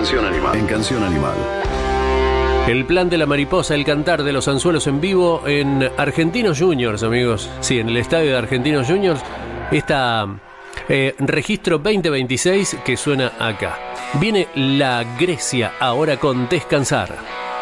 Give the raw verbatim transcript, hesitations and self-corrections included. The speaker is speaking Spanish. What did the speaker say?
Canción Animal. En Canción Animal. El plan de la mariposa, el cantar de los anzuelos en vivo en Argentinos Juniors, amigos. Sí, en el estadio de Argentinos Juniors. Esta eh, registro veinte veintiséis que suena acá. Viene la Grecia ahora con Descansar.